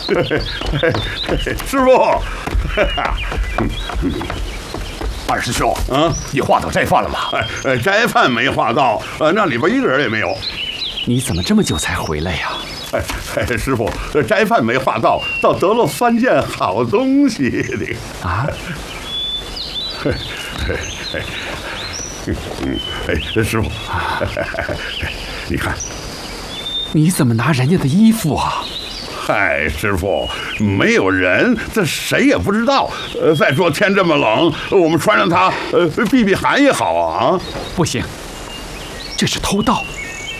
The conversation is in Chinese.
师傅， 二师兄，你画到斋饭了吗？ 斋饭没画到，那里边一个人也没有。 你怎么这么久才回来呀？ 师傅，斋饭没画到，倒得了3件好东西。 啊？ 师傅，你看， 你怎么拿人家的衣服啊？ 嗨，师傅，没有人，这谁也不知道。再说天这么冷，我们穿上它，避避寒也好啊。 不行，这是偷盗。